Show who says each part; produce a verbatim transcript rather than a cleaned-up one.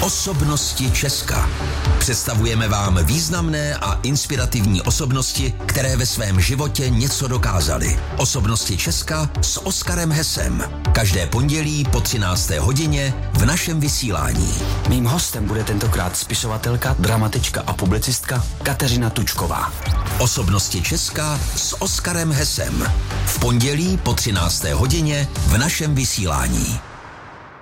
Speaker 1: Osobnosti Česka. Představujeme vám významné a inspirativní osobnosti, které ve svém životě něco dokázaly. Osobnosti Česka s Oskarem Hesem. Každé pondělí po třinácté hodině v našem vysílání.
Speaker 2: Mým hostem bude tentokrát spisovatelka, dramatička a publicistka Kateřina Tučková.
Speaker 1: Osobnosti Česka s Oskarem Hesem. V pondělí po třinácté hodině v našem vysílání.